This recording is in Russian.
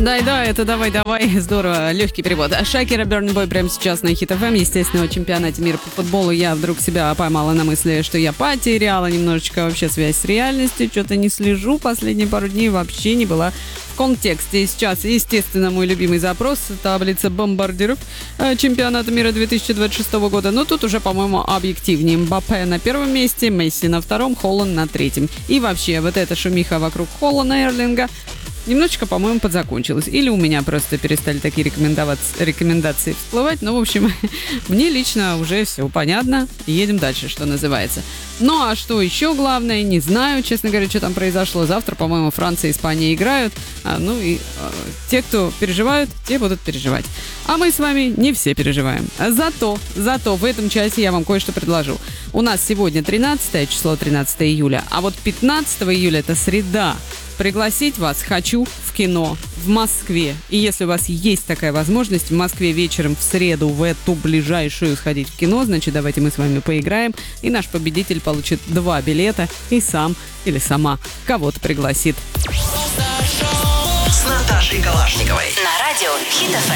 Да, это давай, здорово, легкий перевод. Шакира, Burna Boy прямо сейчас на Hit FM, естественно, о чемпионате мира по футболу. Я вдруг себя поймала на мысли, что я потеряла немножечко вообще связь с реальностью, что-то не слежу, последние пару дней вообще не была в контексте. И сейчас, естественно, мой любимый запрос — таблица бомбардиров чемпионата мира 2026 года. Но тут уже, по-моему, объективнее. Мбаппе на первом месте, Месси на втором, Холланд на третьем. И вообще, вот эта шумиха вокруг Холланда Эрлинга немножечко, по-моему, подзакончилась. Или у меня просто перестали такие рекомендации всплывать. Ну, в общем, мне лично уже все понятно. Едем дальше, что называется. Ну, а что еще главное, не знаю, честно говоря, что там произошло. Завтра, по-моему, Франция и Испания играют. Те, кто переживают, те будут переживать. А мы с вами не все переживаем. Зато в этом часе я вам кое-что предложу. У нас сегодня 13 число, 13 июля. А вот 15 июля, это среда. Пригласить вас хочу в кино в Москве. И если у вас есть такая возможность в Москве вечером в среду в эту ближайшую сходить в кино, значит, давайте мы с вами поиграем. И наш победитель получит 2 билета и сам или сама кого-то пригласит. С Наташей Калашниковой. На радио Hit FM.